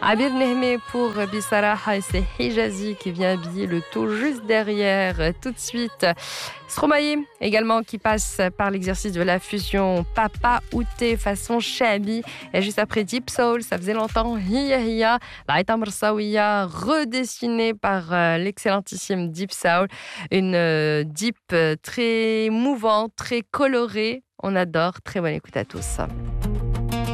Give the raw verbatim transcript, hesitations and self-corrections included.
Abir Nehmé pour Bisaraha et c'est Hijazi qui vient habiller le tout juste derrière. Tout de suite, Stromae également qui passe par l'exercice de la fusion Papa Outé façon Shabi. Et juste après Deep Soul, ça faisait longtemps, Hiya Hiya, la Aïta Marsaouia redessinée par euh, l'excellentissime Deep Soul. Une euh, deep euh, très mouvante, très colorée. On adore. Très bonne écoute à tous.